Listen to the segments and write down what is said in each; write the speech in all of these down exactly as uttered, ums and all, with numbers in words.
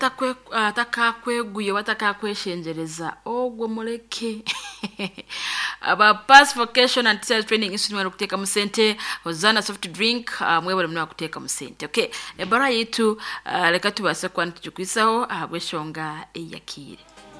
takwe atakakweguye watakakweshenjereza ogwo muleke aba pass vocation and sales training institute kuteka musente Hozana soft drink uh, mwebale mwa kuteka musente. Okay, ebara yitu uh, leka tubase kwanti tukwisaho ahabweshonga eyakire.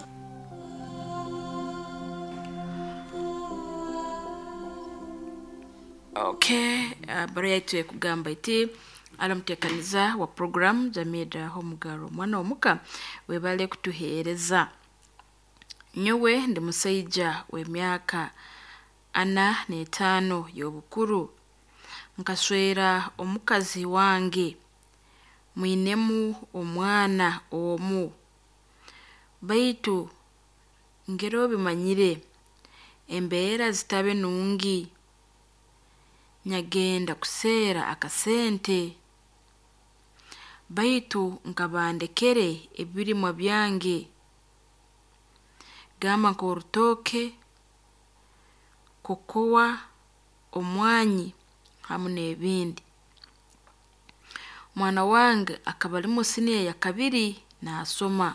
Okay, uh, bara yitu ekugamba iti alamtekaniza wa program Jamida Homugaro mwana omuka webale kutuhereza. Nyowe ndi musaija w'emyaka ana n'etaano y'obukuru nkaswera omukazi wange mwinemu omwana omu baitu ngero bimanyire embeera zitabe nungi nyagenda kuseera akasente baitu nkabandekere ebirimwa byange gama korutoke kokowa omwanyi hamune ebindi. Mwana wange akabali mu senior ya kabiri na asoma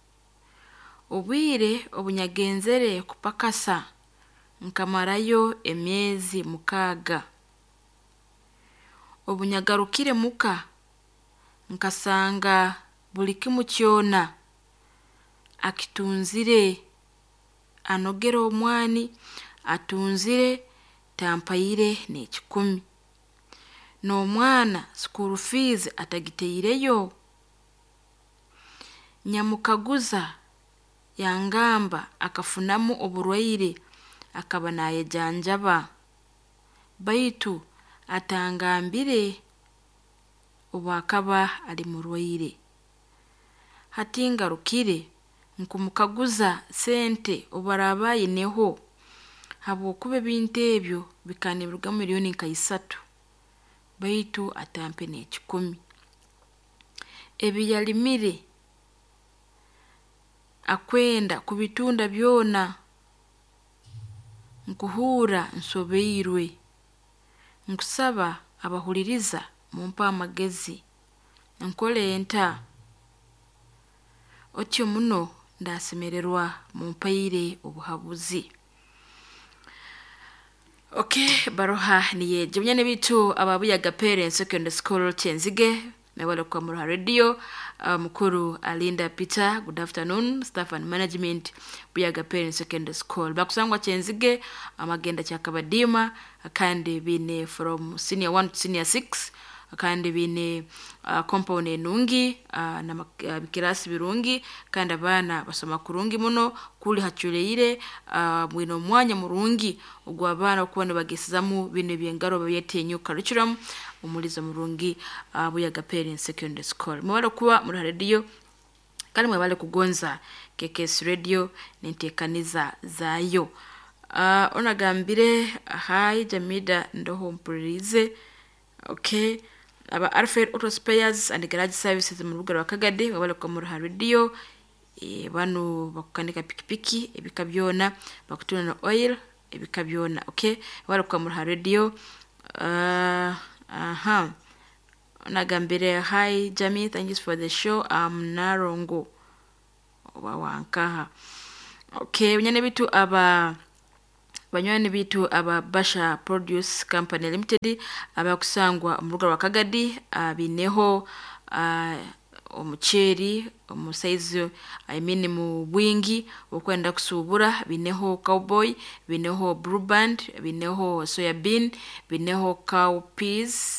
obwire obunyagenzere kupakasa nkamarayo emyezi mukaga obunyagarukire muka nkasanga buli kimu kyona akitunzire anogera omwani atunzire tampayire n'ekikumi n'omwana school fees atagiteireyo nyamukaguza yangamba akafunamu oburwaire akaba nayejanjaba baitu atangambire obakaba ali murwaire hatinga rukire nkumukaguza sente obarabaye neho habo kube binte ebyo bikanibirwa miliyoni nkayisatu baitu atampe n'ekikumi ebiyalimire akwenda kubitunda byona nkuhura nsobeirwe nkusaba abahuliriza mumpa amagezi nkole enta otyo muno ndasemererwa mumpayire obuhabuzi. Okay, baroha niye jemnyane bitu ababuyaga parents secondary school Chenzige mewale kwa Muraha Radio. Uh, mukuru Alinda Peter, good afternoon. Staff and management Buyaga Parents Secondary School bakusangwa Chenzige amagenda kyakabadima akandi bine from senior one to senior six akandi bine uh, compound enungi uh, na uh, bikirasi birungi kandi abana basoma kurungi muno kuli haculeire uh, mwino mwanya murungi ugwa abana kubona bagesizamu bine byengaro bayetenyu curriculum umuliza murungi uh, Buyaga Parents Secondary School mwala kuba muri radio kandi mwabale kugonza K K S radio nintekaniza zayo. Uh, onagambire hi Jamida ndoho mpurize. Okay, aba Alfred Auto Spares and Garage Services mu rugero wakagade wabale kwa Muraha Radio e banu bakukanika pikipiki ebikabyona bakutuna na oil ebikabyona. Okay, wabale kwa Muraha Radio. Uh, aha onagambire hi Jamie, thank you for the show. I'm Narongo wawankaha. Okay, unyane bitu aba banywani bitu aba Basha Produce Company Limited abakusangwa mu rugo rwakagadi abineho uh, omucheri omusaizo I mean mu bwingi okwenda kusubura bineho Cowboy bineho Blue Band bineho Soya Bean bineho Cowpeas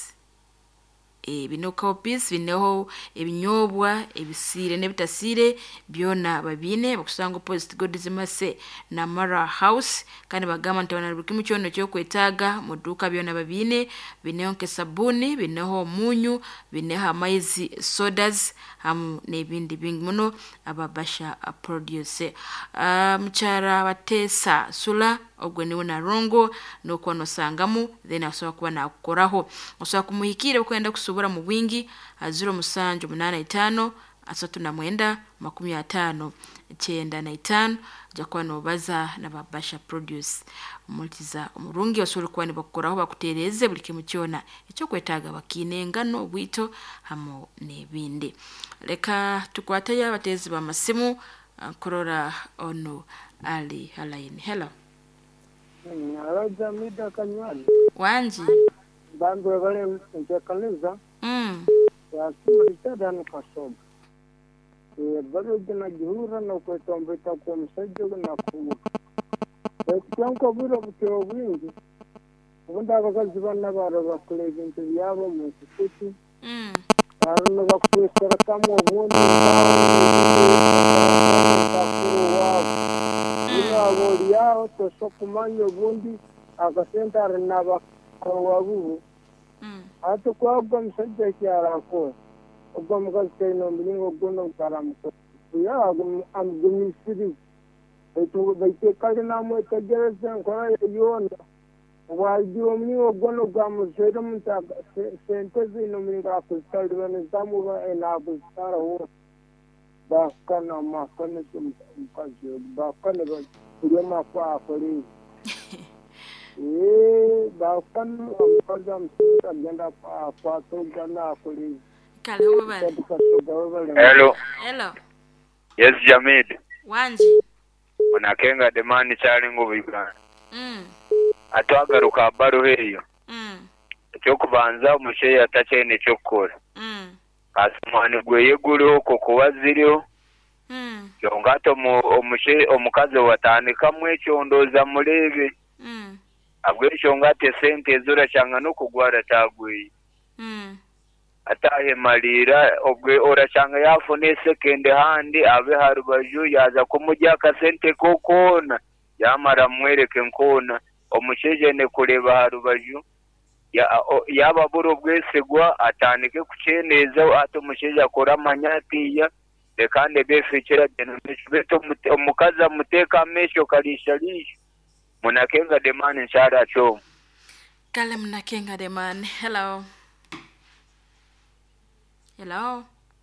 e bino Cowpeas bineho ebinyobwa ebisire nebitasire byona babine bakusanga Post Godizimase na Mara House kandi bagama ntabana rukimu cyono cyo kwetaga muduka byona babine bineho nke sabuni bineho munyu bineho amaizi sodas ham nebindi bingi muno ababasha produce. Uh, mchara batesa sula ogwe niwe na rongo no kono sangamu then asoba kuba nakoraho osoba kumuhikire kwenda kusubura mu bwingi aziro musanjo munana itano asatu na mwenda makumi atano icyenda na itanu jakuba nobaza na babasha produce multiza umurungi osuri kwani bakoraho bakutereze buli kimu cyona icyo kwetaga bakinengano obwito hamo nebindi leka tukwate yabatezi ba masimu korora ono ali halaini. Hello Araja mida kanywani wanji bandu wale mtekaleza mm ya kimalitada nikasoba e bado jina jihura na kwetombe ta kwa msajo na ku ekyanko biro butyo bwingi ubunda bakazi bana baro bakule bintu byabo mu kikuti mm arno bakwesera kamo obundi abo yao to sokumanyo bundi akasentara naba kwawabu mm ato kwa msajo cyarako ubwo mugaze no mbingo gono karamuko ya amgumisiri eto baite kale namwe tegereze nkora yona wajiyo mniwo gono gamuzero mutaga sentezi no minga kustalwa nezamu ba enabustara ho bakana makane tumkaje bakane ba kurema kwa akori eh bakana amkaza msita genda kwa kwa to gana akori. Hello. Hello. Yes, Jamid. Wanji. Unakenga demani chali ngubigana. Mm. Atwagaruka baro heyo. Mm. Cyo kubanza umusheya atacene cyo kora. Mm. Asumani gweye guriho ko kuwaziriho. Mm. Yongato mu omushe omukaze watandika mwe cyondoza murebe. Mm. Abwesho ngate sente zura cyanga no kugwara tagwe. Mm. Atahe malira obwe orachanga yafune second hand abe harubaju yaza kumujya ka sente kokona yamara mwereke nkona omusheje ne kureba harubaju ya yaba buro bwesegwa atanike kuceneza ato musheje akora manyatiya de kandi befikira beto omukaza muteka mesho kalishalisha munakenga demani nshara cho kale munakenga demani. Hello. Hello.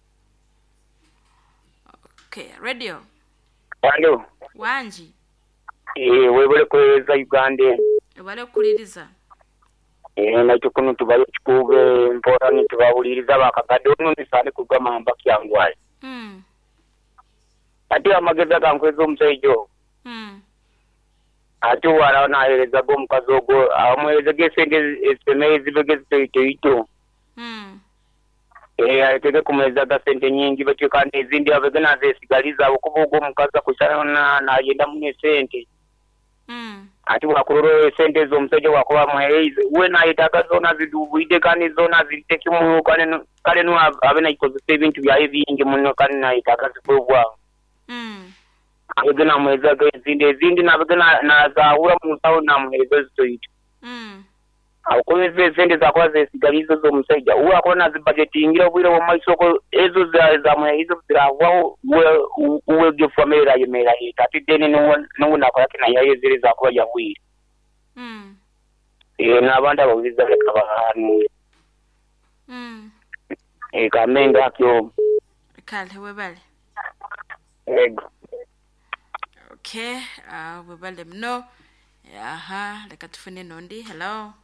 Okay, radio. Hello. Wanji. Eh, webole kweza Uganda. Webole kuliriza. Eh, na cyukuno tubaye chikuge mpora ni tubabuliriza bakagadono nisale kugama mbaki yangwaye. Mm. Ati amageza kankwezo msejo. Mm. Ati wala na eleza gom kazogo amweze gesenge esemezi begeze ito. Mm. Eh, ateke kumeza ga sente nyingi batyo kandi izindi abegana zesigaliza okubugo mukaza kushana na yenda munye sente. Mm. Ati wakuroro sente zo mseje wakuba mweize uwe na itaka zona zidubu ide kani zona ziteki mu kane kale no abena ikozese ibintu bya ebingi munno kane na itaka zikubwa. Mm. Abegana mweza ga izindi izindi na abegana na zaura mu sawo na mweza zitoyito. Mm. Akomeze sente zakwa zesigalizo zo mseja uwa kona zibudgetingira bwire wo maisoko ezo za za mwe izo zirawaho uwe uwe gefamera yemera itati deni no no nakora kina yaye ziri zakwa yawiri. Mm. Eh nabanda babiza leka bahanu. Mm. Eh kamenga kyo Kale webale. ego. Okay, ah uh, webale mno. Aha, leka tufune nondi. Hello.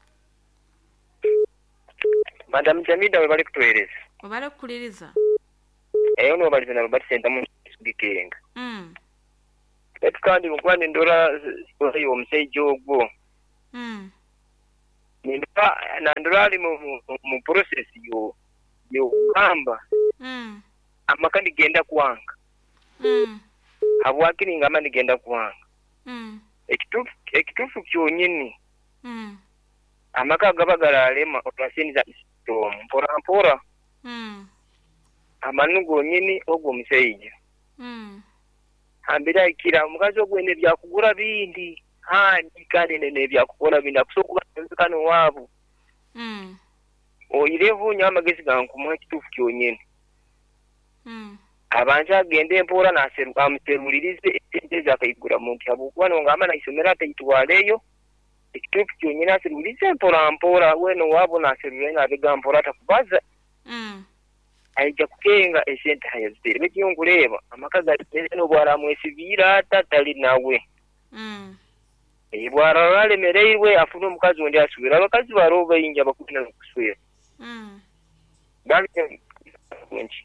Madam Jamida webale kutwereza. Webale kuliriza. Eh ono bali na bali senta mu dikenga. Mm. Etkandi mukwane ndora yo msejo ogwo. Mm. Ninda na ndorali mu mu process yo yo kamba. Mm. Amakandi genda kwanga. Mm. Habwakiri ngama nigenda kwanga. Mm. Ekitufu ekitufu kyonyini. Mm. Amaka gabagara alema otrasini za to mpora mpora. Mm. Amanugo nyini ogwo museije. Mm. Hambira ikira mugazo gwene bya kugura bindi. Ha nikane nene bya kugura bindi akusokuba kano wabo. Mm. Oyirevu nyama gesi gankumwa ekitufu kyonyini. Mm. Abanja agende mpora na seru amterulirize eteze akayigura mu ntyabo kwano ngama na isomera atayitwaleyo. Ekitufu kyonyine aserulirize mpora mpora weno wabo na serulire na biga mpora takubaza. Mm. aija kukenga esente hayazitire bekiyonguleba amakazi atene no bwara mwesivira tatali nawe mm ibwara rale mereirwe afuna omukazi ondi asubira abakazi baroba inja bakuna kuswera mm bali wenchi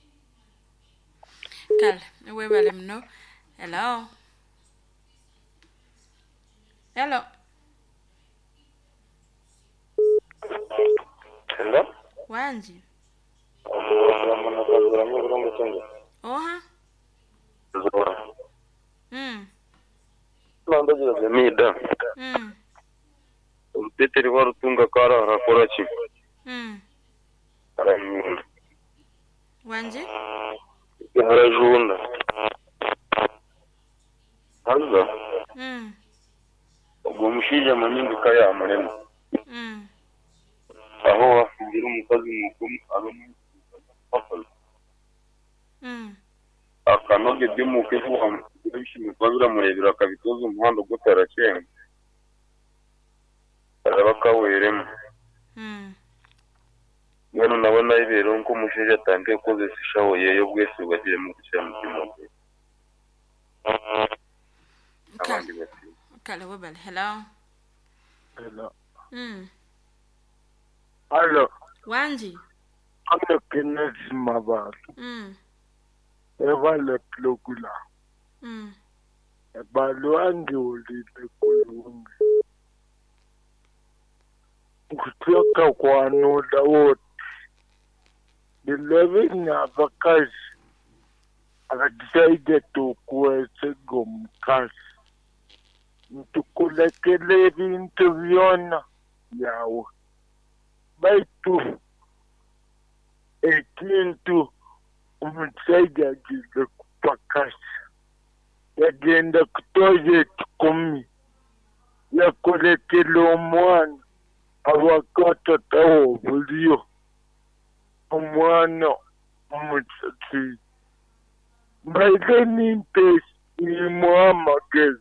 kale we bale mno hello hello hello wanji oha mm Landa je mida. mm Peteri warutunga kara rakora chi. mm wanji Yara junda. Hanza. mm Gumushija maningi kaya amarema. mm Aho afungira umukazi mukuru arumu. mm Akanoge dimuke vuga bishimye kwabira murebera akabitoza umuhanda gutara cyane. Arabakaweremo. mm Ngano nabona ibero nko mushije atangiye koze sishaho yeyo bwese bagire mu cyamukimo. kale kale we bale hello Hello. mm Hello. wanji Ame Kenneth Mabala. mm Evale Plokula. mm Ebalwangi ulile kulungi. Kutoka kwa noda wote. Dilevini abakazi. Akajisaide tukuweze gomkazi. Ntukulekele bintu byona yawe. Baitu. Ekintu. Umusaidi agize kupakasi. Yagenda kutoje tukumi. Yakolekele omwana. Awakota tawo buliyo. Omwana umusatsi. Mbaile nimpesi nimuhamagezi.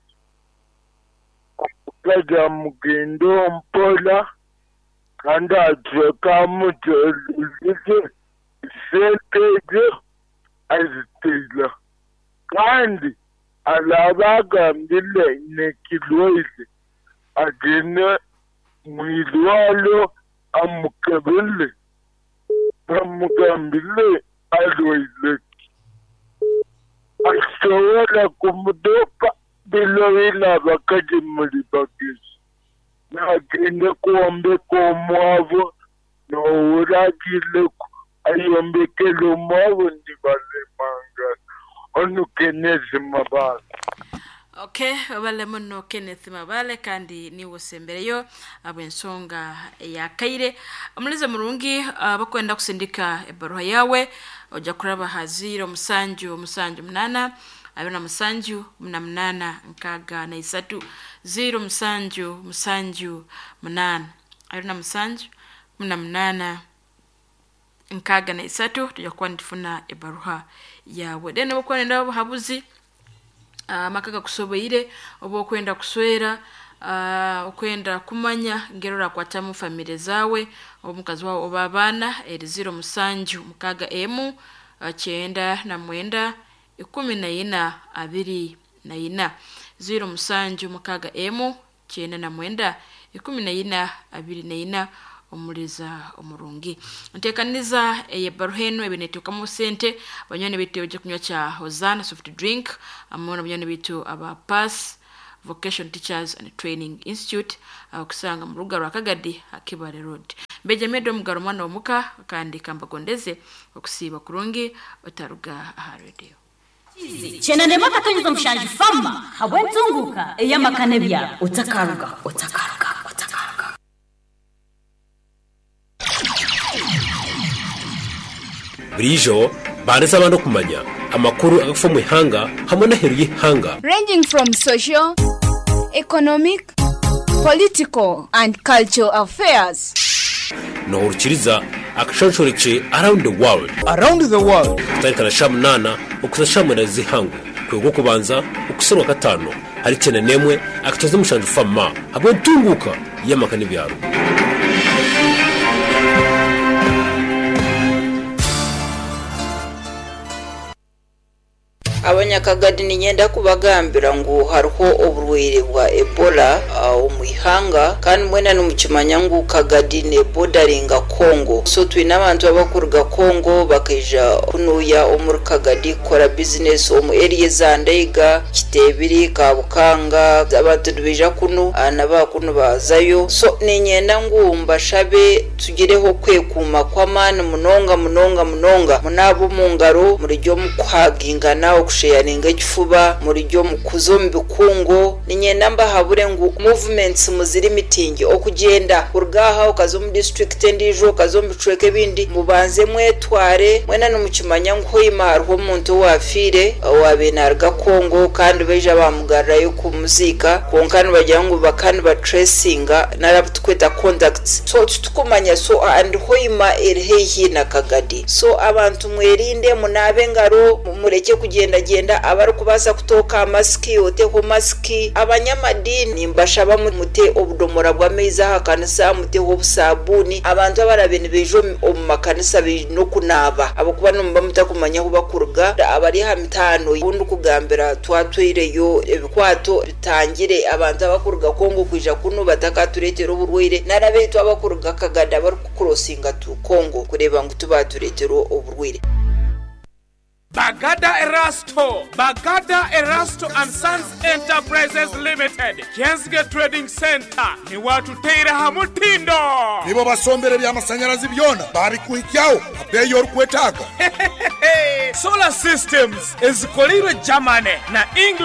Kaja mugendo mpola. Kanda atweka muteleze. Senteje azitela. Kandi alabaga mbile nekilweze. Agene mwilwalo amukabile. Amugambile alwezeki. Asowela kumudopa bilowela bakaji mulibagezi. Nagende kuombe kumwavu no uragile ku ayombekele umwavu ndibale manga. Onu Kenneth Mabala. okay wabale muno Kenneth Mabale kandi niwo sembereyo abensonga ya kaire amulize murungi abakwenda kusindika ebaruha yawe oja kuraba haziro musanju musanju munana abana musanju muna munana nkaga na isatu zero musanju musanju munana abana musanju muna munana nkaga na isatu tuja kwandifuna ebaruha yawe dene bakwenda habuzi Uh, makaga kusoboire obo kwenda kuswera uh, okwenda kumanya ngerora kwatamu family zawe omukazi wawe obabana eri zero musanju mukaga emu uh, chenda na mwenda ikumi na ina abiri na ina zero musanju mukaga emu chenda na mwenda ikumi na ina abiri na ina omuliza omurungi ntekaniza eye baruheno ebenetuka mu sente banyone bitewe je kunywa cha Hozana soft drink amona banyone bitu aba pass vocation teachers and training institute akusanga mu ruga rwakagadi akibare road bejemedo mugaro mwana omuka kandi kambagondeze okusiba kurungi otaruga ha radio chena ndema katonyeza mushanji fama habwenzunguka eyamakane utakaruga utakaruga utakaruga Brijo bandesa bando kumanya amakuru agafa mu ihanga hamwe na heru y'ihanga ranging from social, economic, political and cultural affairs. no urukiriza akashonshoreke around the world around the world tarikana shamunana ukusashamura zihangu kwego kubanza ukusoro gatano hari cyane nemwe akatoza mushanju fama habwe tunguka yamakane byaro abanyakagadi ninyenda kubagambira ngo hariho oburwire bwa Ebola mu ihanga kandi mwena n'umukimanya ngo Kagadi ne bordaringa Congo so twina abantu abakuruga Congo bakija kunuya omuri Kagadi kora business omu area za Ndeiga Kitebiri Kabukanga abantu bija kuno anaba kuno bazayo so ninyenda ngo mbashabe tugireho kwekuma kwa mana munonga munonga munonga munabo mungaro muri ryo mukwagingana okusheyaninga ikifuba muri ryo mukuzo mbikungo ninyenda mbahabure ngo movements muziri mitingi okugenda urgaha ukazo mu district ndijo kazo mbicweke bindi mubanze mwetware mwena n'umukimanya ngo imarho umuntu wafire wabenarga Kongo kandi beje bamugarrayo ku muzika konkani bajya ngo bakani ba tracinga narabutweta contacts so tukumanya so and hoima erhehi na Kagadi so abantu mwerinde munabe ngaro mureke kugenda genda abari kubasa kutoka maski ote ko maski abanyamadini mbashaba mute obudomora bwa meza hakanisa mute obusabuni abantu abarabene bejo mu makanisa no kunaba abakuba no mbamuta kumanya kubakuruga abari hamitano bundu kugambira twatwireyo ebikwato bitangire abantu abakuruga Kongo kwija kuno batakaturete uburwire narabe twabakuruga Kagada bari kucrossinga tu Kongo kureba ngo tubaturetero uburwire. Bagada Erasto, Bagada Erasto and Sons Enterprises Limited, Kenzige Trading Center, ni watu teira hamutindo. Nibo basombere bya masanyarazi byona, bari kuhikyao, ape yor kwetaka. Solar Systems is kolire Germany na English.